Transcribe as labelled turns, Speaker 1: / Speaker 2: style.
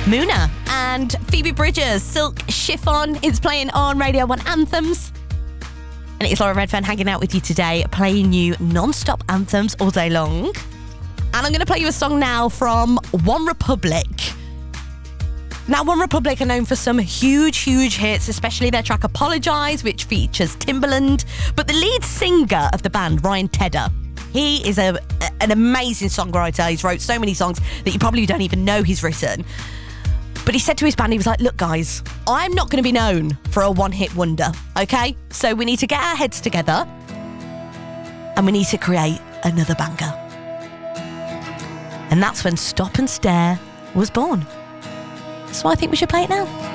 Speaker 1: Muna and Phoebe Bridgers, Silk Chiffon. It's playing on Radio 1 Anthems. And it's Laura Redfern hanging out with you today, playing you non-stop anthems all day long. And I'm going to play you a song now from One Republic. Now, One Republic are known for some huge hits, especially their track Apologise, which features Timbaland. But the lead singer of the band, Ryan Tedder, he is an amazing songwriter. He's wrote so many songs that you probably don't even know he's written. But he said to his band, he was like, look, guys, I'm not going to be known for a one-hit wonder, okay? So we need to get our heads together and we need to create another banger. And that's when Stop and Stare was born. So I think we should play it now.